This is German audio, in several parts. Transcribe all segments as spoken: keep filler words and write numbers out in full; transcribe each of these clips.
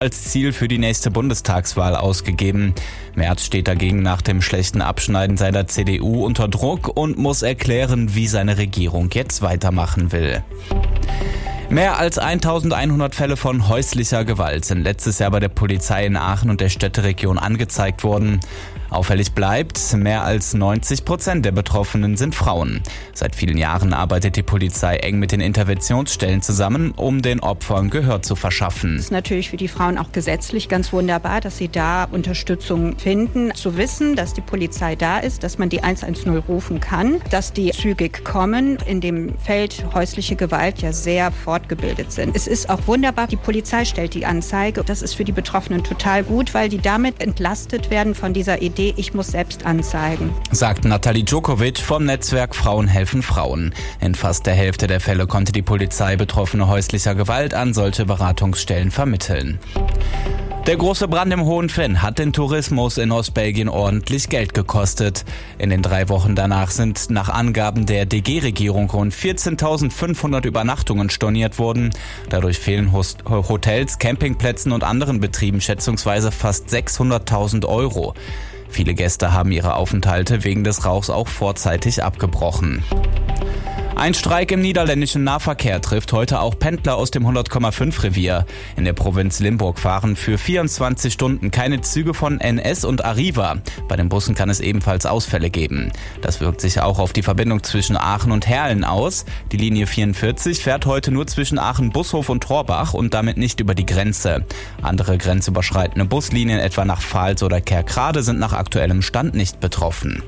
als Ziel für die nächste Bundestagswahl ausgegeben. Merz steht dagegen nach dem schlechten Abschneiden seiner C D U unter Druck und muss erklären, wie seine Regierung jetzt weitermachen will. Mehr als eintausendeinhundert Fälle von häuslicher Gewalt sind letztes Jahr bei der Polizei in Aachen und der Städteregion angezeigt worden. Auffällig bleibt, mehr als neunzig Prozent der Betroffenen sind Frauen. Seit vielen Jahren arbeitet die Polizei eng mit den Interventionsstellen zusammen, um den Opfern Gehör zu verschaffen. Es ist natürlich für die Frauen auch gesetzlich ganz wunderbar, dass sie da Unterstützung finden. Zu wissen, dass die Polizei da ist, dass man die eins eins null rufen kann, dass die zügig kommen, in dem Feld häusliche Gewalt ja sehr fortgebildet sind. Es ist auch wunderbar, die Polizei stellt die Anzeige. Das ist für die Betroffenen total gut, weil die damit entlastet werden von dieser Idee, ich muss selbst anzeigen. Sagt Nathalie Djokovic vom Netzwerk Frauen helfen Frauen. In fast der Hälfte der Fälle konnte die Polizei Betroffene häuslicher Gewalt an solche Beratungsstellen vermitteln. Der große Brand im Hohenfenn hat den Tourismus in Ostbelgien ordentlich Geld gekostet. In den drei Wochen danach sind nach Angaben der D G-Regierung rund vierzehntausendfünfhundert Übernachtungen storniert worden. Dadurch fehlen Host- Hotels, Campingplätzen und anderen Betrieben schätzungsweise fast sechshunderttausend Euro. Viele Gäste haben ihre Aufenthalte wegen des Rauchs auch vorzeitig abgebrochen. Ein Streik im niederländischen Nahverkehr trifft heute auch Pendler aus dem hundert Komma fünf Revier. In der Provinz Limburg fahren für vierundzwanzig Stunden keine Züge von N S und Arriva. Bei den Bussen kann es ebenfalls Ausfälle geben. Das wirkt sich auch auf die Verbindung zwischen Aachen und Herlen aus. Die Linie vierundvierzig fährt heute nur zwischen Aachen-Bushof und Thorbach und damit nicht über die Grenze. Andere grenzüberschreitende Buslinien, etwa nach Pfalz oder Kerkrade, sind nach aktuellem Stand nicht betroffen.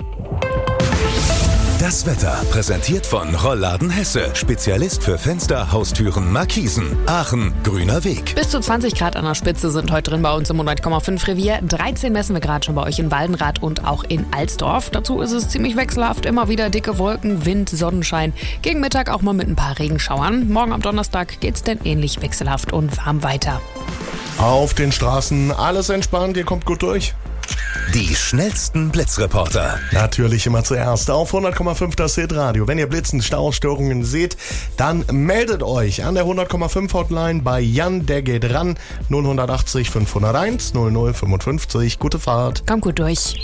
Das Wetter präsentiert von Rollladen Hesse. Spezialist für Fenster, Haustüren, Markisen. Aachen, grüner Weg. Bis zu zwanzig Grad an der Spitze sind heute drin bei uns im hundert Komma fünf Revier. dreizehn messen wir gerade schon bei euch in Waldenrath und auch in Alsdorf. Dazu ist es ziemlich wechselhaft. Immer wieder dicke Wolken, Wind, Sonnenschein. Gegen Mittag auch mal mit ein paar Regenschauern. Morgen am Donnerstag geht's dann ähnlich wechselhaft und warm weiter. Auf den Straßen alles entspannt, ihr kommt gut durch. Die schnellsten Blitzreporter. Natürlich immer zuerst auf hundert Komma fünf das Hitradio. Wenn ihr Blitzen, Staustörungen seht, dann meldet euch an der hundert Komma fünf Hotline bei Jan, der geht ran. null achtzig fünfhunderteins null null fünfundfünfzig. Gute Fahrt. Kommt gut durch.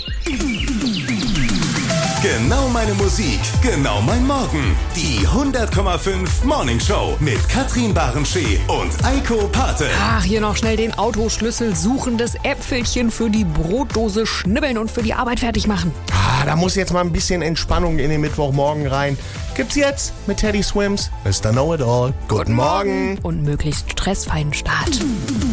Genau meine Musik, genau mein Morgen. Die hundert Komma fünf Morning Show mit Katrin Barenschee und Eiko Pate. Ach, hier noch schnell den Autoschlüssel suchen, das Äpfelchen für die Brotdose schnibbeln und für die Arbeit fertig machen. Ah, da muss jetzt mal ein bisschen Entspannung in den Mittwochmorgen rein. Gibt's jetzt mit Teddy Swims, Mister Know-It-All. Guten Morgen. Und möglichst stressfreien Start.